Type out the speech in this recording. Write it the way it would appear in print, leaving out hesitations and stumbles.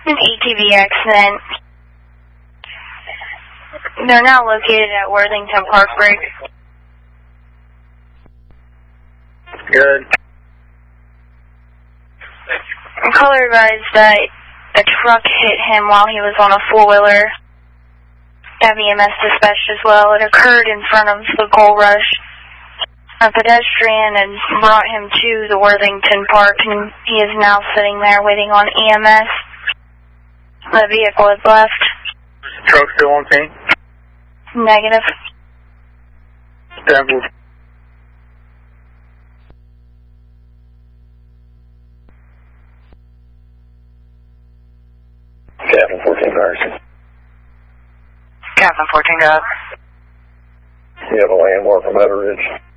An ATV accident. They're now located at Worthington Park Break. Good. Caller advised that a truck hit him while he was on a four-wheeler. Have EMS dispatched as well. It occurred in front of the Gold Rush. A pedestrian had brought him to the Worthington Park, and he is now sitting there waiting on EMS. The vehicle has left. Truck still on scene? Negative. Sample. Captain 14 cars. Captain 14 got. You have a landmark on Meadow Ridge.